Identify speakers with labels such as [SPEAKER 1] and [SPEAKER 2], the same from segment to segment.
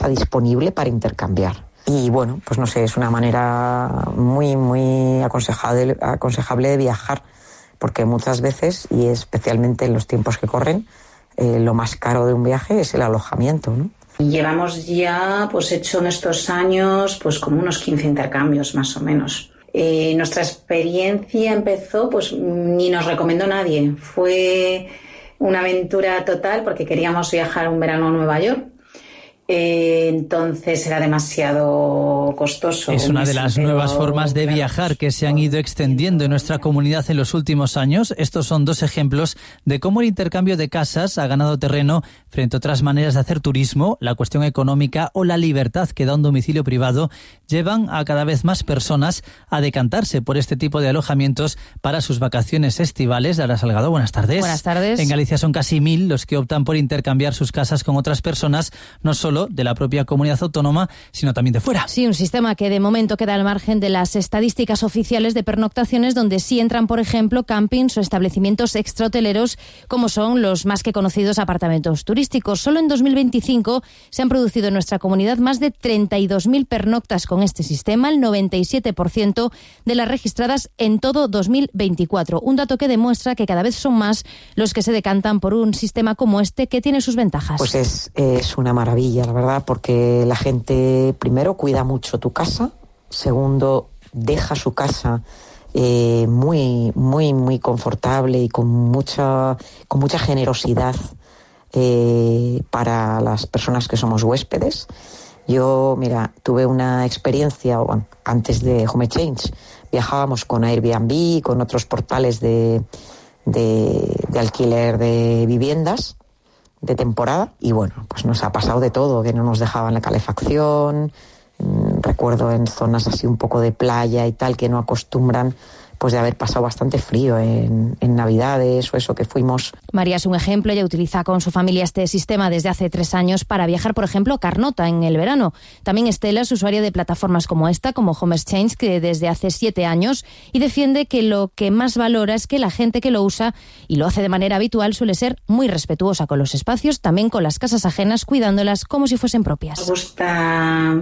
[SPEAKER 1] disponible para intercambiar. Y bueno, pues no sé, es una manera muy aconsejable de viajar, porque muchas veces, y especialmente en los tiempos que corren, lo más caro de un viaje es el alojamiento, ¿no?
[SPEAKER 2] Llevamos ya, pues hecho en estos años, pues como unos 15 intercambios más o menos. Nuestra experiencia empezó, pues ni nos recomendó nadie. Fue una aventura total porque queríamos viajar un verano a Nueva York. Entonces era demasiado costoso.
[SPEAKER 3] Es una de las nuevas formas de viajar que se han ido extendiendo en nuestra comunidad en los últimos años. Estos son dos ejemplos de cómo el intercambio de casas ha ganado terreno frente a otras maneras de hacer turismo. La cuestión económica o la libertad que da un domicilio privado llevan a cada vez más personas a decantarse por este tipo de alojamientos para sus vacaciones estivales. Lara Salgado, buenas tardes.
[SPEAKER 4] Buenas tardes.
[SPEAKER 3] En Galicia son casi 1.000 los que optan por intercambiar sus casas con otras personas, no solo de la propia comunidad autónoma, sino también de fuera.
[SPEAKER 4] Sí, un sistema que de momento queda al margen de las estadísticas oficiales de pernoctaciones, donde sí entran, por ejemplo, campings o establecimientos extrahoteleros, como son los más que conocidos apartamentos turísticos. Solo en 2025 se han producido en nuestra comunidad más de 32.000 pernoctas con este sistema, el 97% de las registradas en todo 2024. Un dato que demuestra que cada vez son más los que se decantan por un sistema como este, que tiene sus ventajas.
[SPEAKER 1] Pues es una maravilla, la verdad, porque la gente, primero, cuida mucho tu casa, segundo, deja su casa muy confortable y con mucha generosidad para las personas que somos huéspedes. Yo, mira, tuve una experiencia, bueno, antes de Home Exchange, viajábamos con Airbnb, con otros portales de alquiler de viviendas de temporada, y bueno, pues nos ha pasado de todo, que no nos dejaban la calefacción. Recuerdo en zonas así un poco de playa y tal, que no acostumbran, pues de haber pasado bastante frío en Navidades o eso que fuimos.
[SPEAKER 4] María es un ejemplo. Ella utiliza con su familia este sistema desde hace 3 años para viajar, por ejemplo, a Carnota en el verano. También Estela es usuaria de plataformas como esta, como Home Exchange, que desde hace 7 años, y defiende que lo que más valora es que la gente que lo usa y lo hace de manera habitual suele ser muy respetuosa con los espacios, también con las casas ajenas, cuidándolas como si fuesen propias.
[SPEAKER 2] Me gusta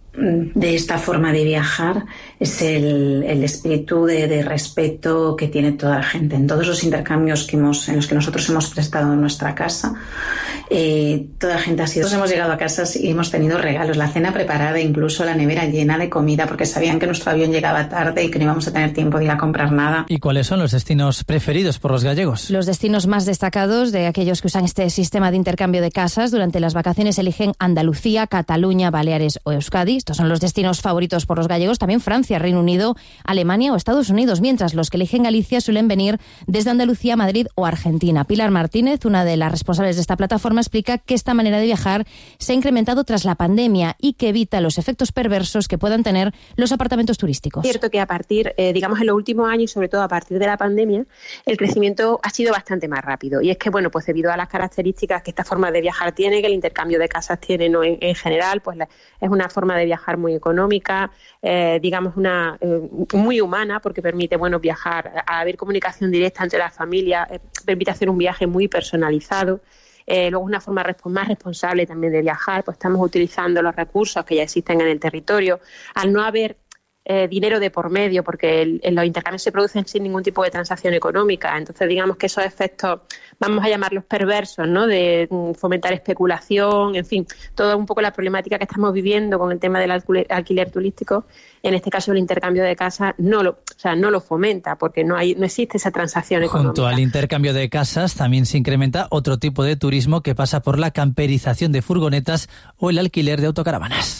[SPEAKER 2] de esta forma de viajar es el espíritu de respeto que tiene toda la gente. En todos los intercambios en los que nosotros hemos prestado nuestra casa, toda la gente hemos llegado a casas y hemos tenido regalos, la cena preparada, incluso la nevera llena de comida, porque sabían que nuestro avión llegaba tarde y que no íbamos a tener tiempo de ir a comprar nada.
[SPEAKER 3] ¿Y cuáles son los destinos preferidos por los gallegos?
[SPEAKER 4] Los destinos más destacados de aquellos que usan este sistema de intercambio de casas durante las vacaciones eligen Andalucía, Cataluña, Baleares o Euskadi. Estos son los destinos favoritos por los gallegos. También Francia, Reino Unido, Alemania o Estados Unidos, mientras los que eligen Galicia suelen venir desde Andalucía, Madrid o Argentina. Pilar Martínez, una de las responsables de esta plataforma, explica que esta manera de viajar se ha incrementado tras la pandemia y que evita los efectos perversos que puedan tener los apartamentos turísticos.
[SPEAKER 5] Es cierto que a partir, digamos, en los últimos años, sobre todo a partir de la pandemia, el crecimiento ha sido bastante más rápido. Y es que, bueno, pues debido a las características que esta forma de viajar tiene, que el intercambio de casas tiene, ¿no? en general, pues es una forma de viajar muy económica, digamos muy humana, porque permite viajar, a haber comunicación directa entre las familias, permite hacer un viaje muy personalizado. Luego una forma más responsable también de viajar, pues estamos utilizando los recursos que ya existen en el territorio. Al no haber dinero de por medio, porque los intercambios se producen sin ningún tipo de transacción económica, entonces digamos que esos efectos, vamos a llamarlos perversos, ¿no? De fomentar especulación, en fin, toda un poco la problemática que estamos viviendo con el tema del alquiler turístico. En este caso el intercambio de casas no lo fomenta, porque no existe esa transacción económica.
[SPEAKER 3] Junto al intercambio de casas también se incrementa otro tipo de turismo que pasa por la camperización de furgonetas o el alquiler de autocaravanas.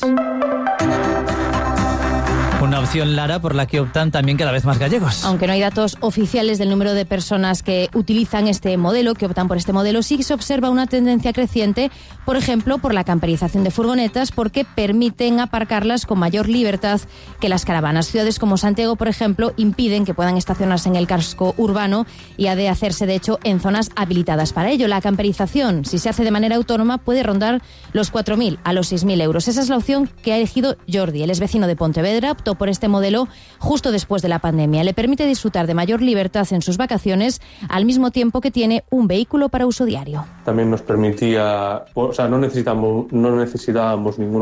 [SPEAKER 3] Una opción, Lara, por la que optan también cada vez más gallegos.
[SPEAKER 4] Aunque no hay datos oficiales del número de personas que utilizan este modelo, que optan por este modelo, sí se observa una tendencia creciente, por ejemplo, por la camperización de furgonetas, porque permiten aparcarlas con mayor libertad que las caravanas. Ciudades como Santiago, por ejemplo, impiden que puedan estacionarse en el casco urbano y ha de hacerse, de hecho, en zonas habilitadas para ello. La camperización, si se hace de manera autónoma, puede rondar los 4.000 a los 6.000 euros. Esa es la opción que ha elegido Jordi. Él es vecino de Pontevedra, optó optó por este modelo justo después de la pandemia. Le permite disfrutar de mayor libertad en sus vacaciones al mismo tiempo que tiene un vehículo para uso diario.
[SPEAKER 6] También nos permitía, no necesitábamos ningún